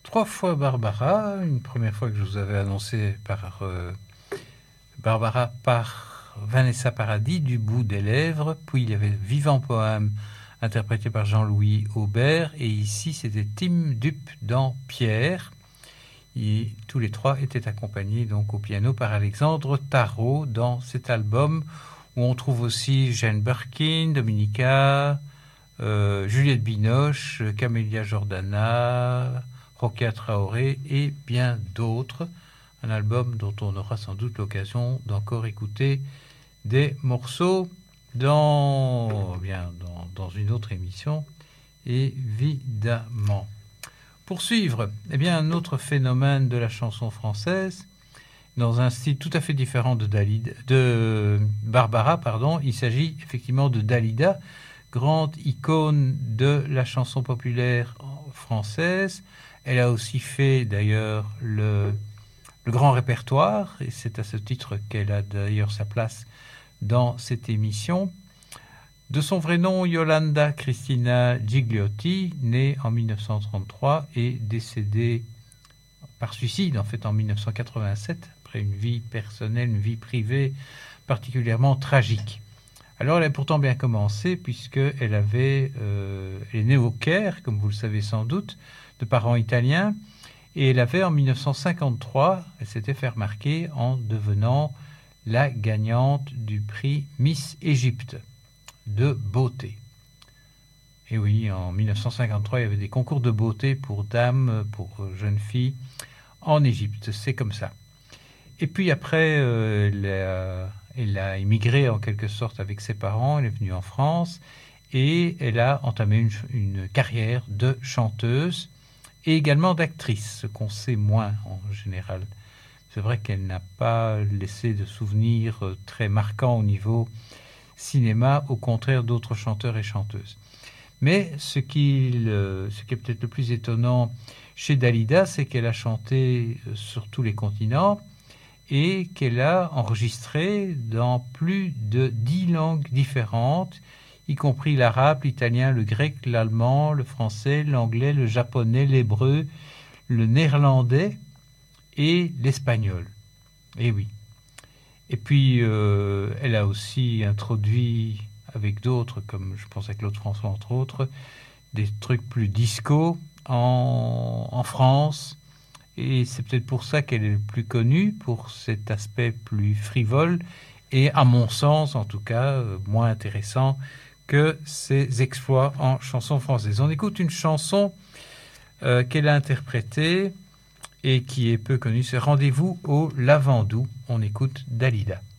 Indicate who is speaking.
Speaker 1: 3 fois Barbara. Une première fois que je vous avais annoncé par Barbara par Vanessa Paradis, Du bout des lèvres. Puis il y avait Vivant Poème, interprété par Jean-Louis Aubert. Et ici, c'était Tim Dupe dans Pierre. Et tous les trois étaient accompagnés donc au piano par Alexandre Tarot dans cet album où on trouve aussi Jane Birkin, Dominica, Juliette Binoche, Camélia Jordana, Rokia Traoré et bien d'autres. Un album dont on aura sans doute l'occasion d'encore écouter des morceaux dans une autre émission, évidemment. Pour suivre, un autre phénomène de la chanson française, dans un style tout à fait différent de Barbara, il s'agit effectivement de Dalida, grande icône de la chanson populaire française. Elle a aussi fait d'ailleurs le grand répertoire, et c'est à ce titre qu'elle a d'ailleurs sa place dans cette émission. De son vrai nom, Yolanda Cristina Gigliotti, née en 1933 et décédée par suicide en 1987, après une vie personnelle, une vie privée particulièrement tragique. Alors elle a pourtant bien commencé puisqu'elle est née au Caire, comme vous le savez sans doute, de parents italiens, et elle avait en 1953, elle s'était fait remarquer en devenant la gagnante du prix Miss Égypte de beauté. Et oui, en 1953, il y avait des concours de beauté pour dames, pour jeunes filles en Égypte. C'est comme ça. Et puis après, elle a immigré en quelque sorte avec ses parents. Elle est venue en France et elle a entamé une carrière de chanteuse et également d'actrice, ce qu'on sait moins en général. C'est vrai qu'elle n'a pas laissé de souvenirs très marquants au niveau cinéma, au contraire d'autres chanteurs et chanteuses. Mais ce qui est peut-être le plus étonnant chez Dalida, c'est qu'elle a chanté sur tous les continents et qu'elle a enregistré dans plus de 10 langues différentes, y compris l'arabe, l'italien, le grec, l'allemand, le français, l'anglais, le japonais, l'hébreu, le néerlandais et l'espagnol. Et oui. Et puis, elle a aussi introduit, avec d'autres, comme je pense à Claude François entre autres, des trucs plus disco en France. Et c'est peut-être pour ça qu'elle est le plus connue, pour cet aspect plus frivole, et à mon sens, en tout cas, moins intéressant que ses exploits en chanson française. On écoute une chanson qu'elle a interprétée et qui est peu connue, c'est Rendez-vous au Lavandou. On écoute Dalida.